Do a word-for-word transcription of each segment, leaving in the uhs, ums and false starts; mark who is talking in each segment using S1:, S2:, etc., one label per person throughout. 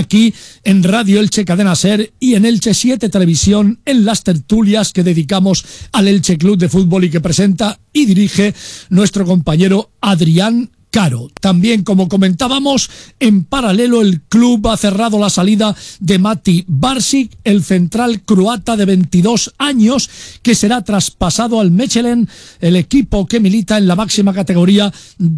S1: aquí en Radio Elche Cadena SER y en Elche siete Televisión, en las tertulias que dedicamos al Elche Club de Fútbol y que presenta y dirige nuestro compañero Adrián Caro. También, como comentábamos, en paralelo el club ha cerrado la salida de Mati Barsic, el central croata de veintidós años, que será traspasado al Mechelen, el equipo que milita en la máxima categoría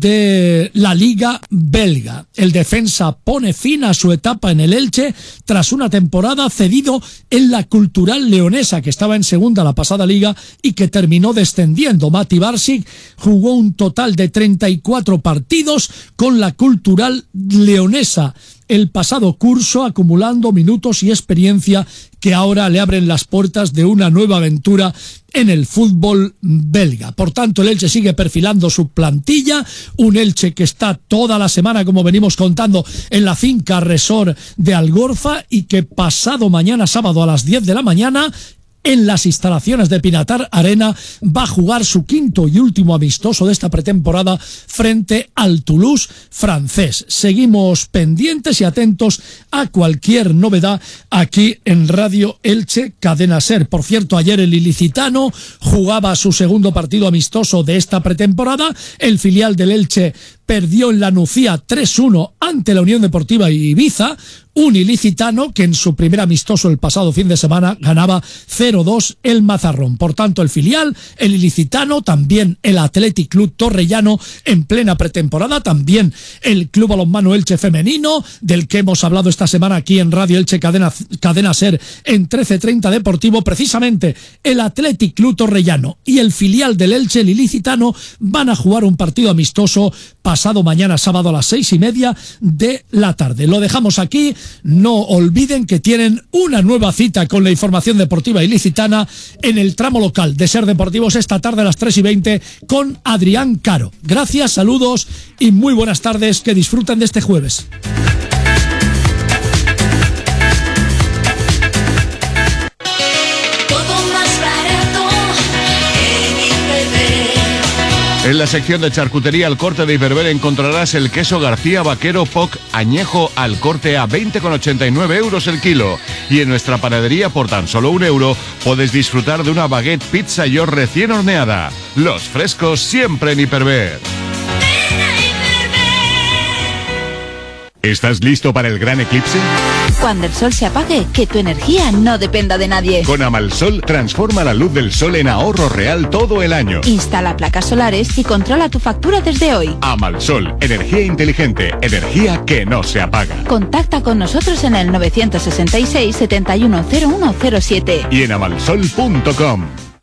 S1: de la Liga belga. El defensa pone fin a su etapa en el Elche tras una temporada cedido en la Cultural Leonesa, que estaba en segunda la pasada liga y que terminó descendiendo. Mati Barsic jugó un total de treinta y cuatro partidos con la Cultural Leonesa el pasado curso, acumulando minutos y experiencia que ahora le abren las puertas de una nueva aventura en el fútbol belga. Por tanto, el Elche sigue perfilando su plantilla, un Elche que está toda la semana, como venimos contando, en la finca Resort de Algorfa y que pasado mañana sábado a las diez de la mañana en las instalaciones de Pinatar Arena va a jugar su quinto y último amistoso de esta pretemporada frente al Toulouse francés. Seguimos pendientes y atentos a cualquier novedad aquí en Radio Elche Cadena SER. Por cierto, ayer el ilicitano jugaba su segundo partido amistoso de esta pretemporada. El filial del Elche perdió en la Nucía tres uno ante la Unión Deportiva Ibiza, un ilicitano que en su primer amistoso el pasado fin de semana ganaba cero dos el Mazarrón. Por tanto, el filial, el ilicitano, también el Athletic Club Torrellano en plena pretemporada, también el Club Balonmano Elche Femenino, del que hemos hablado esta semana aquí en Radio Elche Cadena, Cadena SER en trece treinta Deportivo. Precisamente el Athletic Club Torrellano y el filial del Elche, el ilicitano, van a jugar un partido amistoso pasado mañana sábado a las seis y media de la tarde. Lo dejamos aquí. No olviden que tienen una nueva cita con la información deportiva ilicitana en el tramo local de SER Deportivos esta tarde a las tres y veinte con Adrián Caro. Gracias, saludos y muy buenas tardes. Que disfruten de este jueves.
S2: En la sección de charcutería al corte de Hiperver encontrarás el queso García Vaquero P O C añejo al corte a veinte con ochenta y nueve euros el kilo. Y en nuestra panadería por tan solo un euro puedes disfrutar de una baguette pizza York recién horneada. Los frescos siempre en Hiperver. ¿Estás listo para el gran eclipse?
S3: Cuando el sol se apague, que tu energía no dependa de nadie.
S2: Con Amalsol, transforma la luz del sol en ahorro real todo el año.
S3: Instala placas solares y controla tu factura desde hoy.
S2: Amalsol, energía inteligente, energía que no se apaga.
S3: Contacta con nosotros en el nueve seis seis, setenta y uno cero uno cero siete.
S2: Y en amalsol punto com.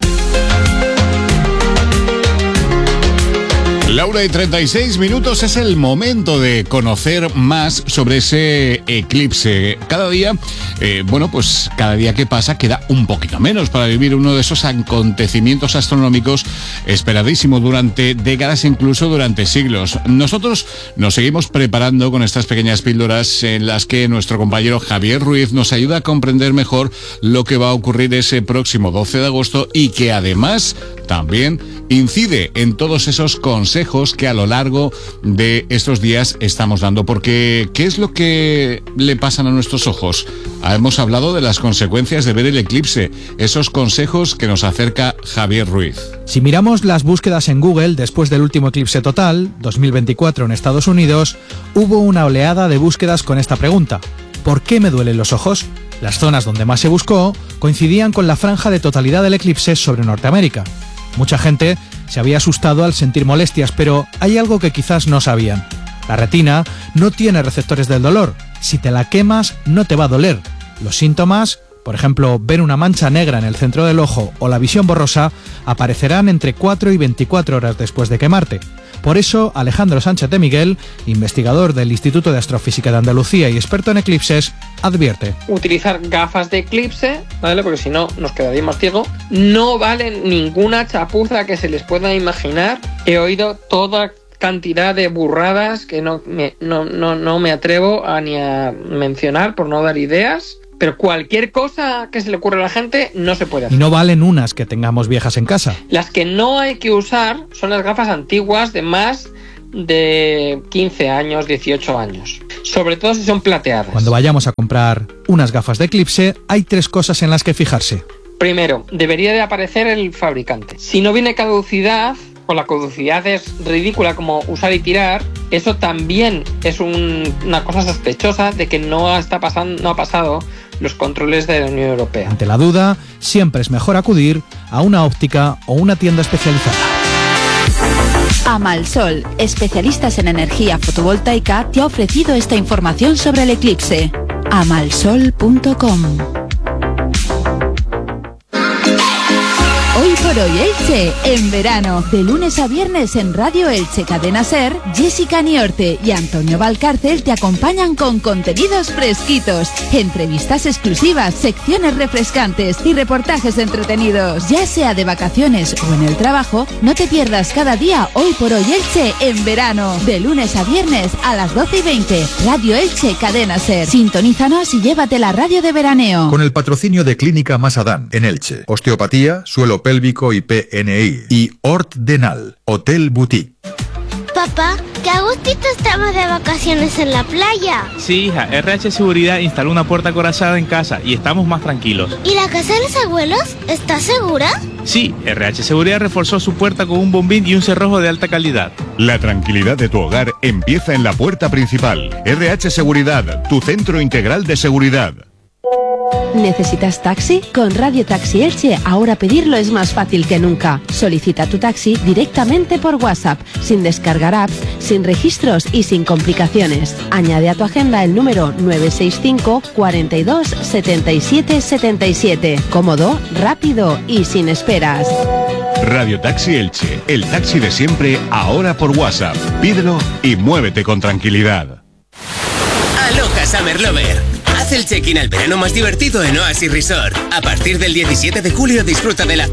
S2: Laura, y treinta y seis minutos es el momento de conocer más sobre ese eclipse. Cada día, eh, bueno, pues cada día que pasa queda un poquito menos para vivir uno de esos acontecimientos astronómicos esperadísimos durante décadas, incluso durante siglos. Nosotros nos seguimos preparando con estas pequeñas píldoras en las que nuestro compañero Javier Ruiz nos ayuda a comprender mejor lo que va a ocurrir ese próximo doce de agosto y que además también incide en todos esos consejos que a lo largo de estos días estamos dando. Porque, ¿qué es lo que le pasan a nuestros ojos? Hemos hablado de las consecuencias de ver el eclipse, esos consejos que nos acerca Javier Ruiz.
S4: Si miramos las búsquedas en Google después del último eclipse total, dos mil veinticuatro en Estados Unidos, hubo una oleada de búsquedas con esta pregunta: ¿por qué me duelen los ojos? Las zonas donde más se buscó coincidían con la franja de totalidad del eclipse sobre Norteamérica. Mucha gente se había asustado al sentir molestias, pero hay algo que quizás no sabían. La retina no tiene receptores del dolor. Si te la quemas, no te va a doler. Los síntomas, por ejemplo, ver una mancha negra en el centro del ojo o la visión borrosa, aparecerán entre cuatro y veinticuatro horas después de quemarte. Por eso, Alejandro Sánchez de Miguel, investigador del Instituto de Astrofísica de Andalucía y experto en eclipses, advierte:
S5: utilizar gafas de eclipse, ¿vale? Porque si no, nos quedaríamos ciegos. No vale ninguna chapuza que se les pueda imaginar. He oído toda cantidad de burradas que no me, no, no, no me atrevo a ni a mencionar por no dar ideas. Pero cualquier cosa que se le ocurra a la gente no se puede hacer.
S4: Y no valen unas que tengamos viejas en casa.
S5: Las que no hay que usar son las gafas antiguas de más de quince años, dieciocho años. Sobre todo si son plateadas.
S4: Cuando vayamos a comprar unas gafas de Eclipse, hay tres cosas en las que fijarse.
S5: Primero, debería de aparecer el fabricante. Si no viene caducidad, o la caducidad es ridícula como usar y tirar, eso también es un, una cosa sospechosa de que no está pasando, no ha pasado los controles de la Unión Europea.
S4: Ante la duda, siempre es mejor acudir a una óptica o una tienda especializada.
S3: Amalsol, especialistas en energía fotovoltaica, te ha ofrecido esta información sobre el eclipse. amalsol punto com. Hoy por hoy Elche, en verano, de lunes a viernes en Radio Elche Cadena Ser, Jessica Niorte y Antonio Valcárcel te acompañan con contenidos fresquitos, entrevistas exclusivas, secciones refrescantes y reportajes entretenidos. Ya sea de vacaciones o en el trabajo, no te pierdas cada día Hoy por hoy Elche en verano, de lunes a viernes a las doce y veinte, Radio Elche Cadena Ser. Sintonízanos y llévate la radio de veraneo.
S6: Con el patrocinio de Clínica Masadán en Elche, osteopatía, suelo pélvico y P N I, y Hort Denal, Hotel Boutique.
S7: Papá, qué a gustito estamos de vacaciones en la playa.
S8: Sí, hija, R H Seguridad instaló una puerta acorazada en casa y estamos más tranquilos.
S7: ¿Y la casa de los abuelos está segura?
S8: Sí, R H Seguridad reforzó su puerta con un bombín y un cerrojo de alta calidad.
S9: La tranquilidad de tu hogar empieza en la puerta principal. R H Seguridad, tu centro integral de seguridad.
S10: ¿Necesitas taxi? Con Radio Taxi Elche ahora pedirlo es más fácil que nunca. Solicita tu taxi directamente por WhatsApp, sin descargar apps, sin registros y sin complicaciones. Añade a tu agenda el número nueve seis cinco, cuarenta y dos, setenta y siete, setenta y siete. Cómodo, rápido y sin esperas.
S9: Radio Taxi Elche, el taxi de siempre, ahora por WhatsApp. Pídelo y muévete con tranquilidad.
S11: Aloha Summer Lover. Haz el check-in al verano más divertido en Oasis Resort. A partir del diecisiete de julio disfruta del after